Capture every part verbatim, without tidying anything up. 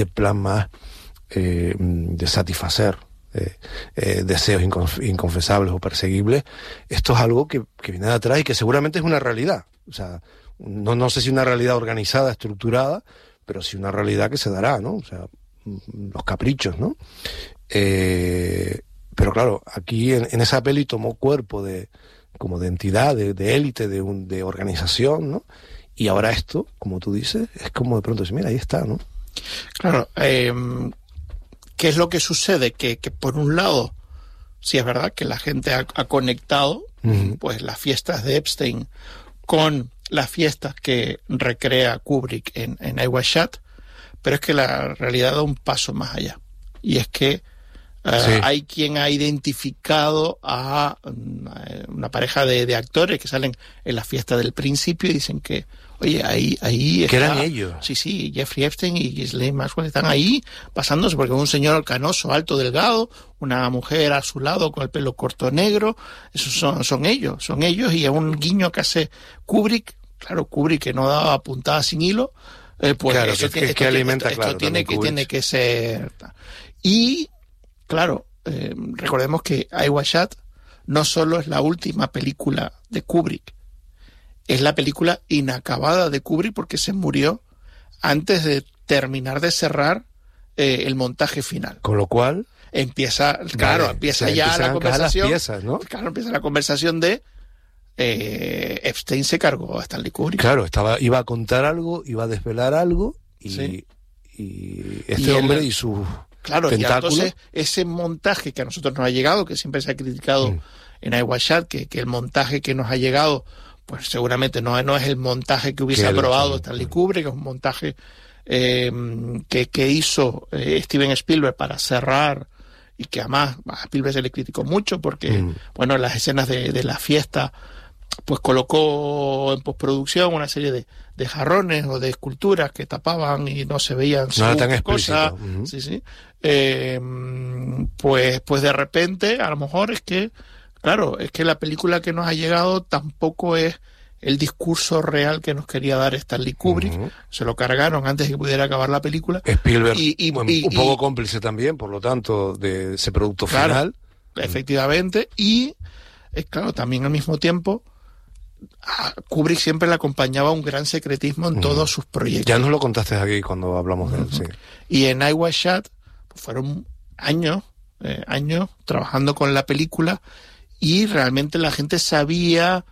plan más eh, de satisfacer eh, eh, deseos inconf- inconfesables o perseguibles. Esto es algo que, que viene de atrás y que seguramente es una realidad. O sea, no, no sé si una realidad organizada, estructurada, pero sí una realidad que se dará, ¿no? O sea, los caprichos, ¿no? Eh, pero claro, aquí en, en esa peli tomó cuerpo de como de entidad, de, de élite, de, un, de organización, ¿no? Y ahora esto, como tú dices, es como de pronto decir, mira, ahí está, ¿no? Claro, eh, ¿qué es lo que sucede? Que, que por un lado, sí es verdad que la gente ha, ha conectado uh-huh. pues las fiestas de Epstein con las fiestas que recrea Kubrick en, en I Was Shot, pero es que la realidad da un paso más allá. Y es que Uh, sí. hay quien ha identificado a una pareja de, de actores que salen en la fiesta del principio y dicen que, oye, ahí, ahí que está, eran ellos. Sí, sí, Jeffrey Epstein y Ghislaine Maxwell están ahí pasándose, porque un señor canoso, alto, delgado, una mujer a su lado con el pelo corto negro, esos son, son ellos, son ellos, y es un guiño que hace Kubrick, claro, Kubrick que no daba puntadas sin hilo, eh, pues claro, eso que, que, que, esto, que alimenta, esto, claro, esto tiene, que, tiene que ser... Y claro, eh, recordemos que I Was Shot no solo es la última película de Kubrick, es la película inacabada de Kubrick porque se murió antes de terminar de cerrar eh, el montaje final. Con lo cual empieza, claro, vale, empieza o sea, ya la conversación. Las piezas, ¿no? Claro, empieza la conversación de eh, Epstein se cargó a Stanley Kubrick. Claro, estaba, iba a contar algo, iba a desvelar algo y, sí. y este y hombre él, y su Claro, tentáculo. Y entonces ese montaje que a nosotros nos ha llegado, que siempre se ha criticado mm. en I Was Shot, que, que el montaje que nos ha llegado, pues seguramente no, no es el montaje que hubiese aprobado Stanley Kubrick, es un montaje eh, que, que hizo eh, Steven Spielberg para cerrar, y que además a Spielberg se le criticó mucho porque, mm. bueno, las escenas de, de la fiesta, pues colocó en postproducción una serie de, de jarrones o de esculturas que tapaban y no se veían no era tan explícito. Uh-huh. Sí, sí. Eh, pues, pues de repente, a lo mejor es que, claro, es que la película que nos ha llegado tampoco es el discurso real que nos quería dar Stanley Kubrick. Uh-huh. Se lo cargaron antes de que pudiera acabar la película. Spielberg, y, y, un, y, un poco y, cómplice también, por lo tanto, de ese producto claro, final. Efectivamente. Y, eh, claro, también al mismo tiempo, a Kubrick siempre le acompañaba un gran secretismo en uh-huh. todos sus proyectos. Ya nos lo contaste aquí cuando hablamos uh-huh. de él, sí. Y en I Was Shot pues fueron años, eh, años trabajando con la película y realmente la gente sabía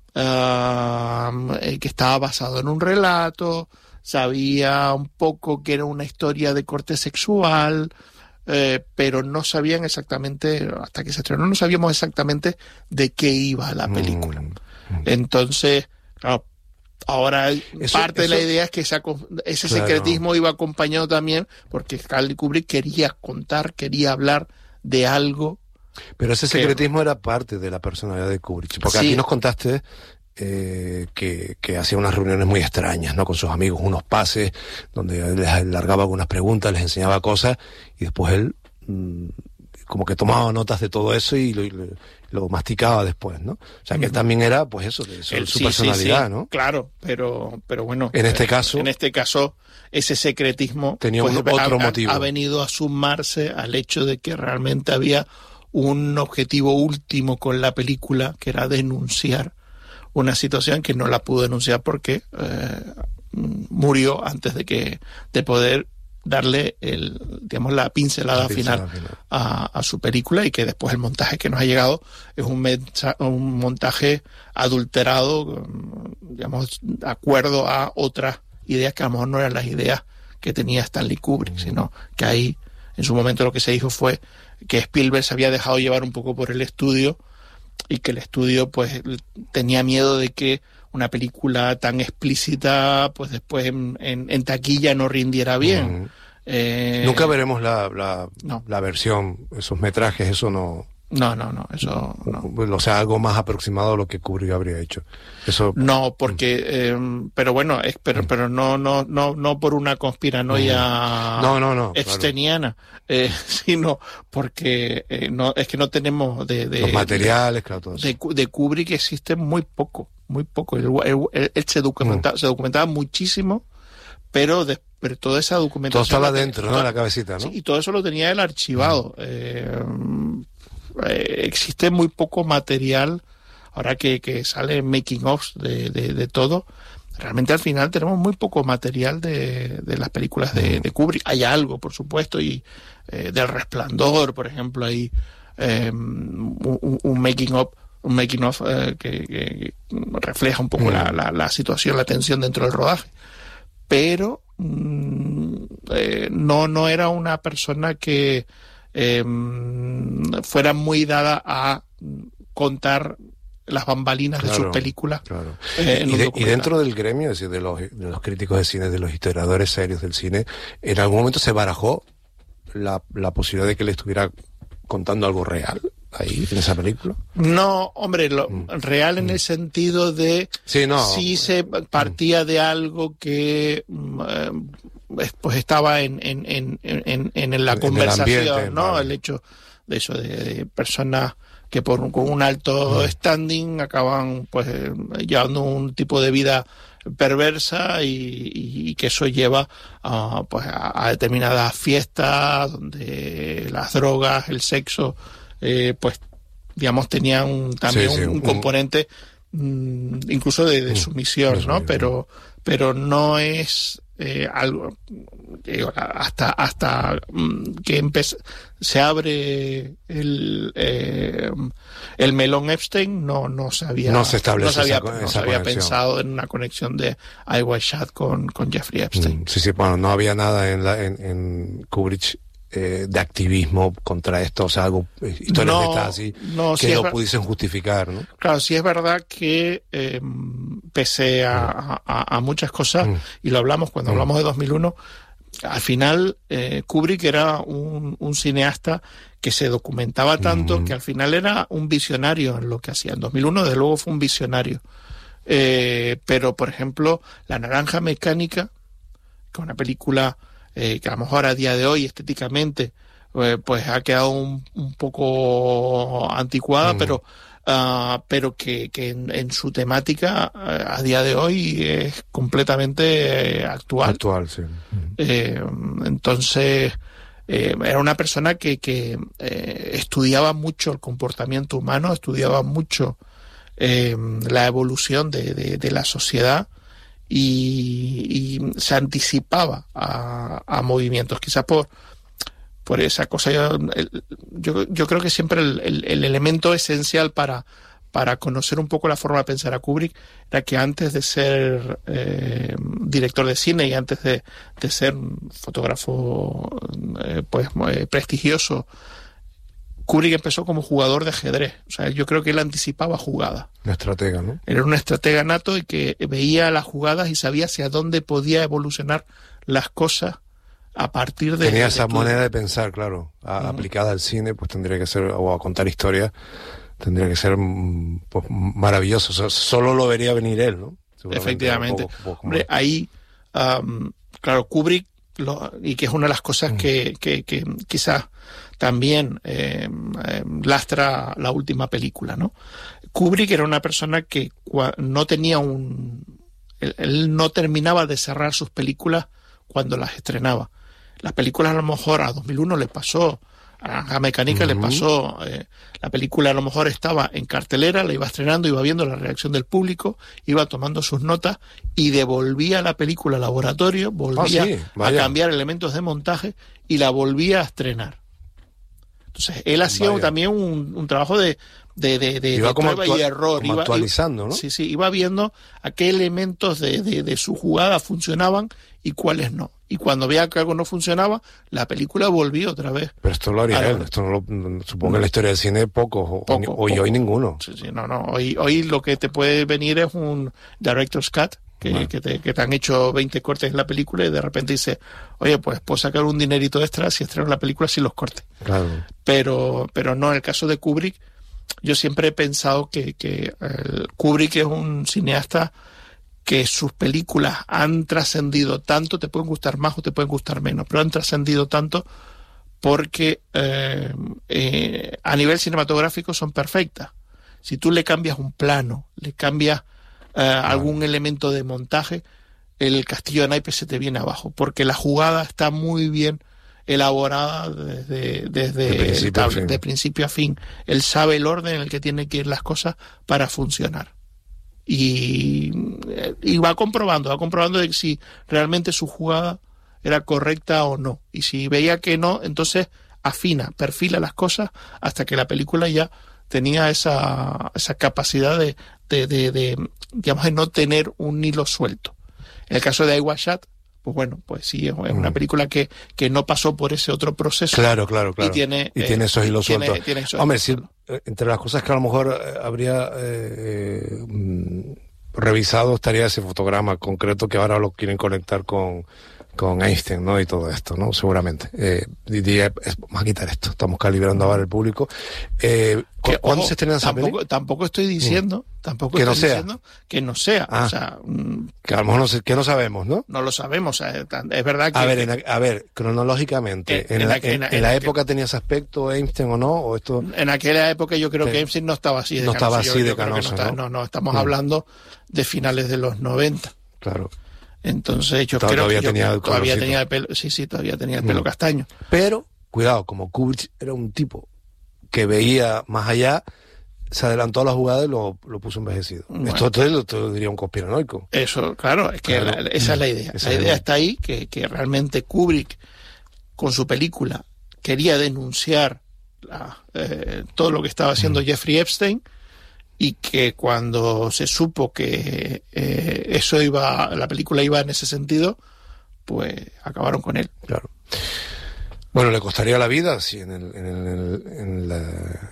uh, que estaba basado en un relato, sabía un poco que era una historia de corte sexual, eh, pero no sabían exactamente, hasta que se estrenó, no sabíamos exactamente de qué iba la película. Mm. Entonces, claro, ahora eso, parte eso, de la idea es que esa, ese claro. secretismo iba acompañado también porque Stanley Kubrick quería contar, quería hablar de algo. Pero ese secretismo que... era parte de la personalidad de Kubrick, porque sí. aquí nos contaste eh, que, que hacía unas reuniones muy extrañas, ¿no? Con sus amigos, unos pases donde les largaba algunas preguntas, les enseñaba cosas y después él mmm, como que tomaba notas de todo eso y lo, lo, lo masticaba después, ¿no? O sea, que él también era, pues eso, de su, él, su sí, personalidad, sí, sí, ¿no? Claro, pero, pero bueno... En este eh, caso... En este caso, ese secretismo... Tenía pues, un, otro ha, motivo. Ha venido a sumarse al hecho de que realmente había un objetivo último con la película, que era denunciar una situación que no la pudo denunciar porque eh, murió antes de que de poder darle el, digamos, la pincelada, la pincelada final, final. A, a su película, y que después el montaje que nos ha llegado es un, mensa, un montaje adulterado, digamos, de acuerdo a otras ideas que a lo mejor no eran las ideas que tenía Stanley Kubrick, mm. sino que ahí en su momento lo que se dijo fue que Spielberg se había dejado llevar un poco por el estudio y que el estudio pues tenía miedo de que una película tan explícita pues después en, en, en taquilla no rindiera bien. Mm. Eh, Nunca veremos la, la, no. la versión, esos metrajes, eso no... No, no, no, eso no. O sea, algo más aproximado a lo que Kubrick habría hecho. Eso... No, porque, eh, pero bueno, es, pero, pero no, no, no, no por una conspiranoia no, no, no, epsteiniana, claro. eh, sino porque eh, no, es que no tenemos de, de los materiales, claro, todo eso. De, de Kubrick existe muy poco, muy poco. Él, él, él se, documentaba, mm. se documentaba muchísimo, pero de, pero toda esa documentación... Todo estaba la, dentro, ¿no? En la cabecita, ¿no? Sí, y todo eso lo tenía él archivado. Uh-huh. eh, eh, existe muy poco material, ahora que, que sale making of de, de, de todo. Realmente al final tenemos muy poco material de, de las películas de, de Kubrick. Hay algo, por supuesto, y eh, del Resplandor, por ejemplo, hay eh, un, un making of, un making of eh, que, que refleja un poco mm. la, la, la situación, la tensión dentro del rodaje. Pero mm, eh, no, no era una persona que eh, fuera muy dada a contar las bambalinas claro, de sus películas. Claro. Eh, y, de, y dentro del gremio, es decir, de los, de los críticos de cine, de los historiadores serios del cine, en algún momento se barajó la, la posibilidad de que le estuviera contando algo real ahí, en esa película. No, hombre, lo, mm. real en mm. el sentido de sí, no, sí se partía mm. de algo que eh, pues estaba en, en, en, en, en la en conversación, el ambiente, ¿no? Vale. El hecho de eso, de, de personas que por con un alto mm. standing acaban pues llevando un tipo de vida perversa y, y que eso lleva uh, pues a, a determinadas fiestas donde las drogas, el sexo eh, pues digamos tenían un, también sí, sí, un, un componente um, incluso de, de sumisión, mm, ¿no? Sí, pero pero no es eh, algo eh, hasta hasta um, que empe- se abre el eh, el melón Epstein no no se había no se establece no se había, esa, no esa se había pensado en una conexión de I Was Shot con con Jeffrey Epstein. Mm, sí sí bueno no había nada en la en, en Kubrick eh, de activismo contra esto, o sea, algo, historias no, de estas así, no, que si lo pudiesen justificar, ¿no? Claro, sí es verdad que eh, pese a, a, a muchas cosas, mm. y lo hablamos cuando mm. hablamos de dos mil uno, al final eh, Kubrick era un, un cineasta que se documentaba tanto mm. que al final era un visionario en lo que hacía. En dos mil uno, desde luego, fue un visionario. Eh, pero, por ejemplo, La Naranja Mecánica, que es una película eh, que a lo mejor a día de hoy estéticamente eh, pues ha quedado un, un poco anticuada, mm. pero uh, pero que, que en, en su temática uh, a día de hoy es completamente eh, actual. Actual, sí. Mm. Eh, entonces eh, era una persona que, que eh, estudiaba mucho el comportamiento humano, estudiaba mucho eh, la evolución de, de, de la sociedad. Y, y se anticipaba a, a movimientos, quizás por por esa cosa. Yo, el, yo, yo creo que siempre el, el, el elemento esencial para, para conocer un poco la forma de pensar a Kubrick era que antes de ser eh, director de cine y antes de, de ser un fotógrafo eh, pues eh, prestigioso, Kubrick empezó como jugador de ajedrez. O sea, yo creo que él anticipaba jugadas. Un estratega, ¿no? Era un estratega nato y que veía las jugadas y sabía hacia dónde podía evolucionar las cosas a partir de... Tenía de esa estudio. manera de pensar, claro. A, uh-huh. Aplicada al cine, pues tendría que ser, o a contar historias, tendría que ser pues, maravilloso. O sea, solo lo vería venir él, ¿no? Efectivamente. Poco, poco Hombre, ahí, um, claro, Kubrick, lo, y que es una de las cosas uh-huh. que, que, que quizás también eh, eh, lastra la última película, ¿no? Kubrick era una persona que cua- no tenía un... Él, él no terminaba de cerrar sus películas cuando las estrenaba. Las películas a lo mejor a dos mil uno le pasó, a Naranja Mecánica uh-huh. le pasó, eh, la película a lo mejor estaba en cartelera, la iba estrenando, iba viendo la reacción del público, iba tomando sus notas y devolvía la película al laboratorio, volvía oh, sí, a cambiar elementos de montaje y la volvía a estrenar. Entonces, él hacía Vaya. también un, un trabajo de, de, de, de, iba de como prueba actua- y error. Como iba, actualizando, ¿no? Sí, sí, iba viendo a qué elementos de, de, de su jugada funcionaban y cuáles no. Y cuando veía que algo no funcionaba, la película volvía otra vez. Pero esto lo haría él. Esto no lo, supongo que en la historia del cine pocos, o, poco, o, poco. hoy ninguno. Sí, sí, no, no. Hoy, hoy lo que te puede venir es un director's cut. Que, bueno. que, te, que te han hecho veinte cortes en la película y de repente dice, oye, pues puedo sacar un dinerito extra si estreno la película sin los cortes. Claro. Pero, pero no, en el caso de Kubrick, yo siempre he pensado que, que el Kubrick es un cineasta que sus películas han trascendido tanto, te pueden gustar más o te pueden gustar menos, pero han trascendido tanto porque eh, eh, a nivel cinematográfico son perfectas. Si tú le cambias un plano, le cambias Uh, algún elemento de montaje, el castillo de naipes se te viene abajo, porque la jugada está muy bien elaborada desde, desde de, principio el tablet, de principio a fin. Él sabe el orden en el que tienen que ir las cosas para funcionar. Y, y va comprobando, va comprobando de si realmente su jugada era correcta o no. Y si veía que no, entonces afina, perfila las cosas hasta que la película ya tenía esa, esa capacidad de, de, de, de, digamos, de no tener un hilo suelto. En el caso de I Was Shot, pues bueno, pues sí, es una película que, que no pasó por ese otro proceso. Claro, claro, claro. Y tiene, y tiene eh, esos hilos tiene, sueltos. Tiene esos Hombre, hilos sí, sueltos. entre las cosas que a lo mejor eh, habría eh, mm, revisado estaría ese fotograma concreto que ahora lo quieren conectar con, con Einstein, ¿no? Y todo esto, ¿no? Seguramente. Eh, diría, es, vamos a quitar esto, estamos calibrando ahora el público. Eh, Que, ¿Cuándo ojo, se estrena esa tampoco, peli? tampoco estoy diciendo, mm. tampoco que estoy no sea. diciendo que no sea. Ah, o sea, mm, que a lo mejor no, sé, que no sabemos, ¿no? no lo sabemos. O sea, es verdad que... A ver, en, a ver, cronológicamente, en, ¿en, en la, la, en, en en la la época tenía ese aspecto Einstein o no? ¿O esto? En aquella época yo creo sí. que Einstein no estaba así de no canoso. estaba así yo, de yo creo que canoso, no, está, ¿no? no, no, estamos mm. hablando de finales de los noventa. Claro. Entonces yo todavía creo que yo, tenía el todavía tenía el pelo, sí, sí, todavía tenía el pelo mm. castaño. Pero, cuidado, como Kubrick era un tipo que veía más allá, se adelantó a la jugada y lo, lo puso envejecido. Bueno. Esto, esto lo, te lo diría un conspiranoico. Eso, claro, es que claro. La, esa es la idea. Esa la idea es está ahí, que, que realmente Kubrick, con su película, quería denunciar la, eh, todo lo que estaba haciendo mm. Jeffrey Epstein, y que cuando se supo que eh, eso iba, la película iba en ese sentido, pues acabaron con él. Claro. Bueno, le costaría la vida si en el, en el, en la,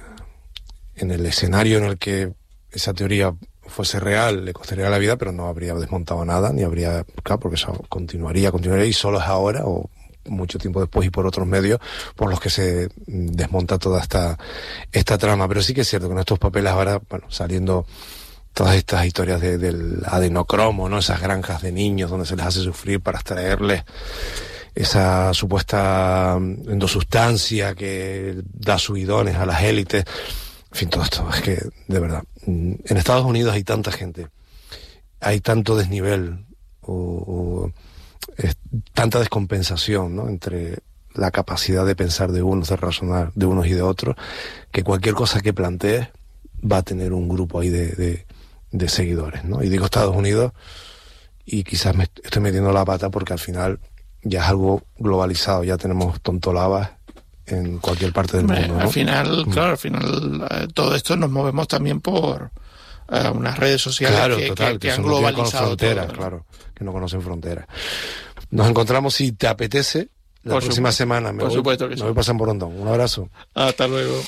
en el escenario en el que esa teoría fuese real, le costaría la vida, pero no habría desmontado nada, ni habría, claro, porque eso continuaría, continuaría, y solo es ahora, o mucho tiempo después y por otros medios, por los que se desmonta toda esta, esta trama. Pero sí que es cierto que en estos papeles ahora, bueno, saliendo todas estas historias de, del adenocromo, ¿no? Esas granjas de niños donde se les hace sufrir para extraerles esa supuesta endosustancia que da subidones a las élites. En fin, todo esto, es que, de verdad, en Estados Unidos hay tanta gente, hay tanto desnivel, o, o es, tanta descompensación, ¿no? Entre la capacidad de pensar de unos, de razonar de unos y de otros, que cualquier cosa que plantees va a tener un grupo ahí de, de, de seguidores, ¿no? Y digo Estados Unidos, y quizás me estoy metiendo la pata porque al final ya es algo globalizado, ya tenemos tontolabas en cualquier parte del mundo, ¿no? Al final, mm. claro, al final eh, todo esto nos movemos también por eh, unas redes sociales claro, que, total, que, que, que han globalizado fronteras, todo, ¿no? Claro, que no conocen fronteras. Nos encontramos, si te apetece, la por próxima supuesto, semana. Me por voy, supuesto que me sí. voy para San Borondón. Un abrazo. Hasta luego.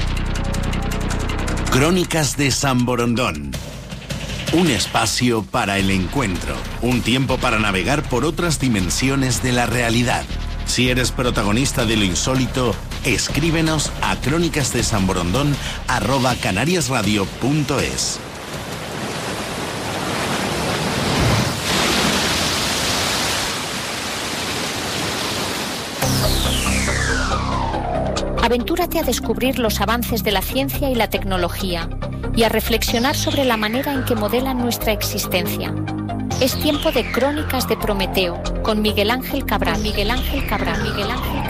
Crónicas de San Borondón. Un espacio para el encuentro, un tiempo para navegar por otras dimensiones de la realidad. Si eres protagonista de lo insólito, escríbenos a crónicasdesanborondón arroba canariasradio punto es. Aventúrate a descubrir los avances de la ciencia y la tecnología y a reflexionar sobre la manera en que modelan nuestra existencia. Es tiempo de Crónicas de Prometeo con Miguel Ángel Cabral. Miguel Ángel Cabral. Miguel Ángel